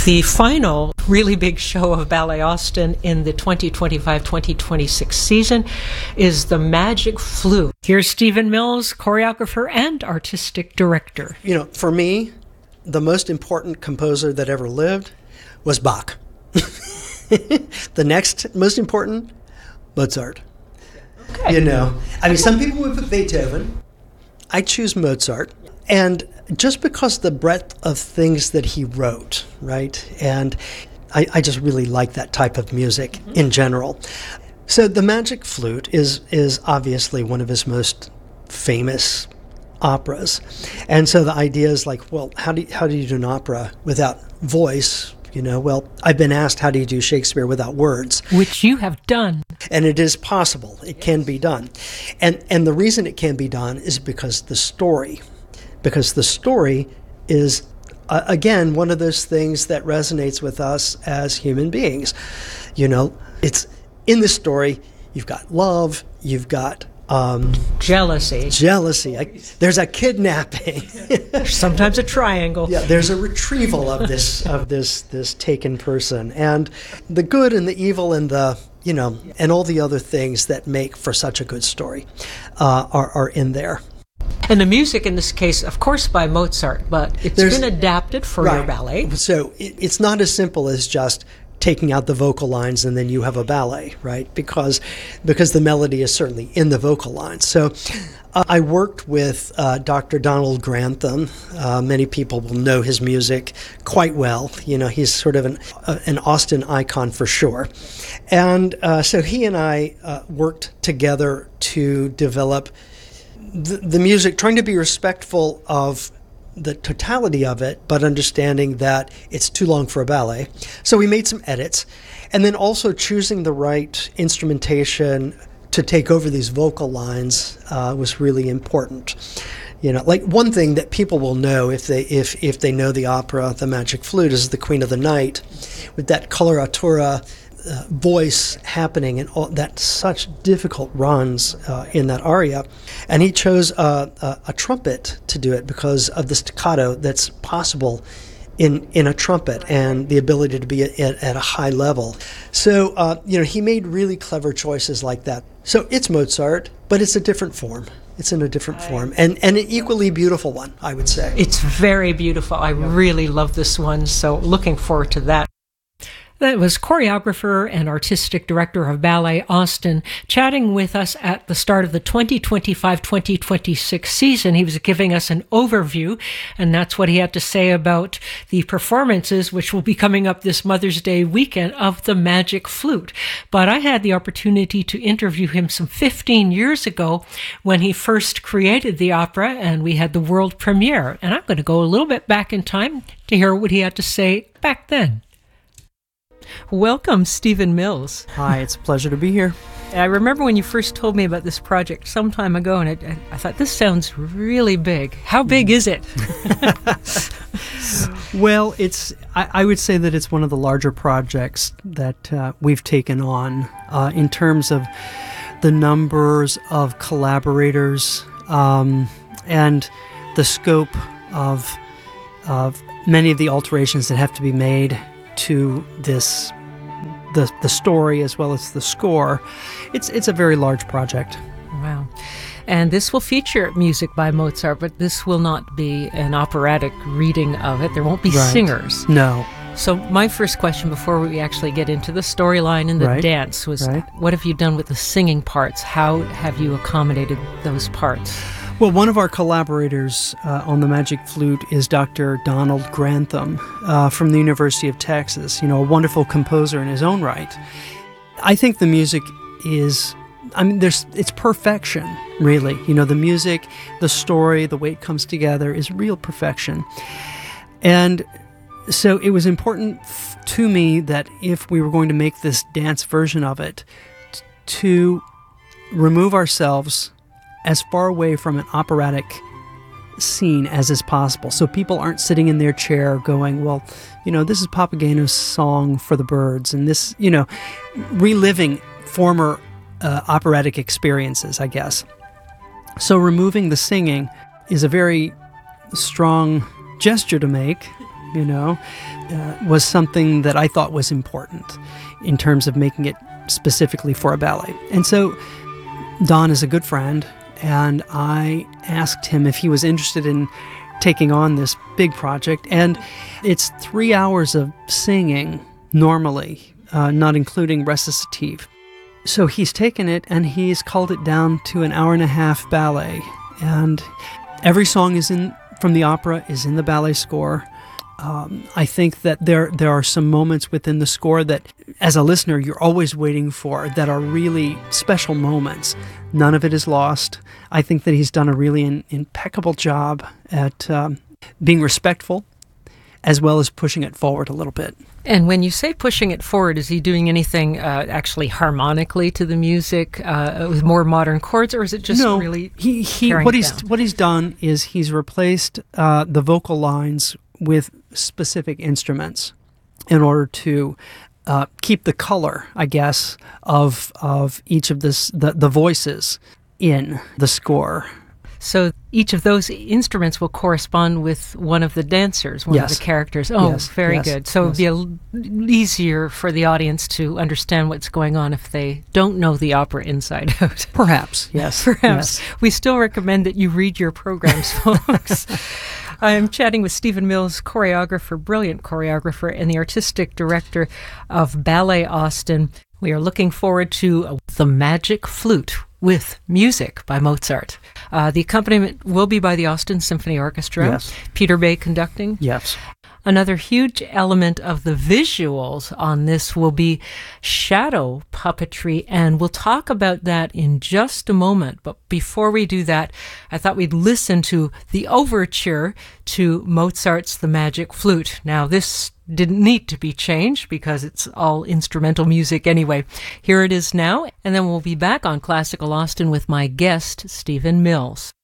The final really big show of Ballet Austin in the 2025-2026 season is The Magic Flute. Here's Stephen Mills, choreographer and artistic director. You know, for me, the most important composer that ever lived was Bach. The next most important, Mozart. Okay. You know, I mean, some people would put Beethoven. I choose Mozart. And just because the breadth of things that he wrote, right? And I just really like that type of music in general. So The Magic Flute is obviously one of his most famous operas. And so the idea is like, well, how do you do an opera without voice? You know, well, I've been asked, how do you do Shakespeare without words? Which you have done. And it is possible. It can be done. And the reason it can be done is because the story is, again, one of those things that resonates with us as human beings. You know, it's in the story, you've got love, you've got jealousy. There's a kidnapping. Sometimes a triangle. Yeah, there's a retrieval of this taken person, and the good and the evil and the, you know, and all the other things that make for such a good story are in there. And the music in this case, of course, by Mozart, but it's been adapted for your ballet. So it's not as simple as just taking out the vocal lines and then you have a ballet, right? Because the melody is certainly in the vocal lines. So I worked with Dr. Donald Grantham. Many people will know his music quite well. You know, he's sort of an Austin icon for sure. And so he and I worked together to develop the music, trying to be respectful of the totality of it, but understanding that it's too long for a ballet. So we made some edits, and then also choosing the right instrumentation to take over these vocal lines was really important. You know, like one thing that people will know if they know the opera, The Magic Flute, is the Queen of the Night, with that coloratura voice happening and all that, such difficult runs in that aria. And he chose a trumpet to do it because of the staccato that's possible in a trumpet and the ability to be at a high level. So, you know, he made really clever choices like that. So it's Mozart, but it's a different form. It's in a different form, and an equally beautiful one, I would say. It's very beautiful. I really love this one, so looking forward to that. That was choreographer and artistic director of Ballet Austin chatting with us at the start of the 2025-2026 season. He was giving us an overview, and that's what he had to say about the performances, which will be coming up this Mother's Day weekend, of The Magic Flute. But I had the opportunity to interview him some 15 years ago when he first created the opera, and we had the world premiere. And I'm going to go a little bit back in time to hear what he had to say back then. Welcome, Stephen Mills. Hi, it's a pleasure to be here. I remember when you first told me about this project some time ago, and I thought, this sounds really big. How big is it? Well, I would say that it's one of the larger projects that we've taken on in terms of the numbers of collaborators and the scope of many of the alterations that have to be made to this, the story as well as the score. It's a very large project. Wow. And this will feature music by Mozart, but this will not be an operatic reading of it. There won't be singers. No. So my first question before we actually get into the storyline and the dance was, what have you done with the singing parts? How have you accommodated those parts? Well, one of our collaborators on The Magic Flute is Dr. Donald Grantham from the University of Texas, you know, a wonderful composer in his own right. I think the music is, it's perfection, really. You know, the music, the story, the way it comes together is real perfection. And so it was important to me that if we were going to make this dance version of it, to remove ourselves as far away from an operatic scene as is possible. So people aren't sitting in their chair going, well, you know, this is Papageno's song for the birds, and this, you know, reliving former operatic experiences, I guess. So removing the singing is a very strong gesture to make, was something that I thought was important in terms of making it specifically for a ballet. And so Don is a good friend, and I asked him if he was interested in taking on this big project. And it's 3 hours of singing normally, not including recitative. So he's taken it and he's culled it down to an hour and a half ballet. And every song from the opera is in the ballet score. I think that there are some moments within the score that, as a listener, you're always waiting for, that are really special moments. None of it is lost. I think that he's done a really impeccable job at being respectful, as well as pushing it forward a little bit. And when you say pushing it forward, is he doing anything actually harmonically to the music with more modern chords, or is it just really what he's done is he's replaced the vocal lines with specific instruments in order to keep the color, I guess, of each of the voices in the score. So each of those instruments will correspond with one of the dancers, one of the characters. Oh, yes. Very good. So it'd be easier for the audience to understand what's going on if they don't know the opera inside out. Perhaps, yes. Perhaps. Yes. We still recommend that you read your programs, folks. I'm chatting with Stephen Mills, choreographer, brilliant choreographer, and the artistic director of Ballet Austin. We are looking forward to The Magic Flute with music by Mozart. The accompaniment will be by the Austin Symphony Orchestra. Yes. Peter Bay conducting. Yes. Another huge element of the visuals on this will be shadow puppetry, and we'll talk about that in just a moment. But before we do that, I thought we'd listen to the overture to Mozart's The Magic Flute. Now, this didn't need to be changed because it's all instrumental music anyway. Here it is now, and then we'll be back on Classical Austin with my guest, Stephen Mills.